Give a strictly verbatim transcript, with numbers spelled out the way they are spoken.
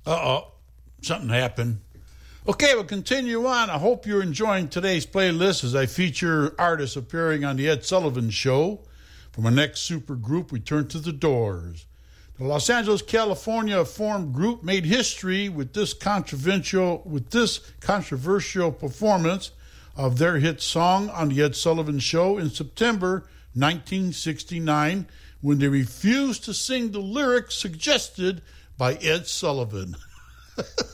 Uh-oh, something happened. Okay, we'll continue on. I hope you're enjoying today's playlist as I feature artists appearing on the Ed Sullivan Show. From our next super group, we turn to The Doors. The Los Angeles, California formed group made history with this controversial with this controversial performance of their hit song on the Ed Sullivan Show in September nineteen sixty-nine, when they refused to sing the lyrics suggested by Ed Sullivan.